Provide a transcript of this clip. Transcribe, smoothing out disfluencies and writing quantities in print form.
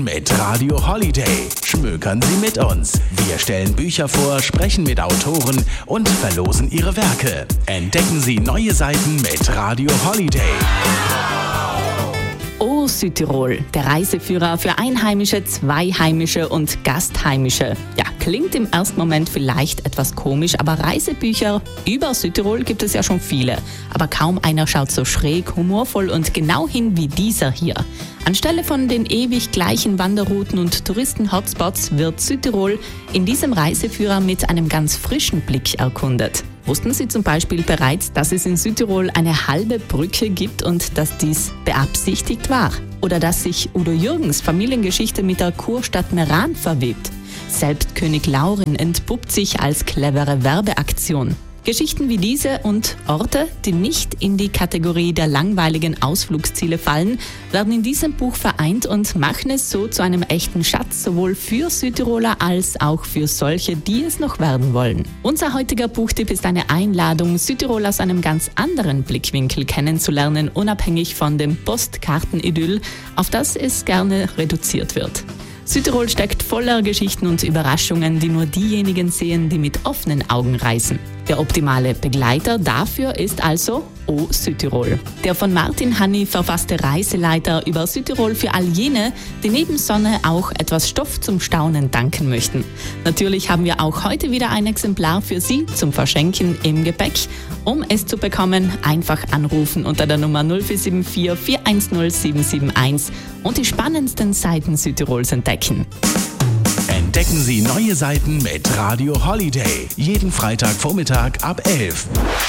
Mit Radio Holiday schmökern Sie mit uns. Wir stellen Bücher vor, sprechen mit Autoren und verlosen ihre Werke. Entdecken Sie neue Seiten mit Radio Holiday. Oh Südtirol, der Reiseführer für Einheimische, Zweiheimische und Gastheimische. Ja, klingt im ersten Moment vielleicht etwas komisch, aber Reisebücher über Südtirol gibt es ja schon viele. Aber kaum einer schaut so schräg, humorvoll und genau hin wie dieser hier. Anstelle von den ewig gleichen Wanderrouten und Touristen-Hotspots wird Südtirol in diesem Reiseführer mit einem ganz frischen Blick erkundet. Wussten Sie zum Beispiel bereits, dass es in Südtirol eine halbe Brücke gibt und dass dies beabsichtigt war? Oder dass sich Udo Jürgens Familiengeschichte mit der Kurstadt Meran verwebt? Selbst König Laurin entpuppt sich als clevere Werbeaktion. Geschichten wie diese und Orte, die nicht in die Kategorie der langweiligen Ausflugsziele fallen, werden in diesem Buch vereint und machen es so zu einem echten Schatz, sowohl für Südtiroler als auch für solche, die es noch werden wollen. Unser heutiger Buchtipp ist eine Einladung, Südtirol aus einem ganz anderen Blickwinkel kennenzulernen, unabhängig von dem Postkartenidyll, auf das es gerne reduziert wird. Südtirol steckt voller Geschichten und Überraschungen, die nur diejenigen sehen, die mit offenen Augen reisen. Der optimale Begleiter dafür ist also O Südtirol. Der von Martin Hanni verfasste Reiseleiter über Südtirol für all jene, die neben Sonne auch etwas Stoff zum Staunen danken möchten. Natürlich haben wir auch heute wieder ein Exemplar für Sie zum Verschenken im Gepäck. Um es zu bekommen, einfach anrufen unter der Nummer 0474 410 771 und die spannendsten Seiten Südtirols entdecken. Entdecken Sie neue Seiten mit Radio Holiday. Jeden Freitagvormittag ab 11.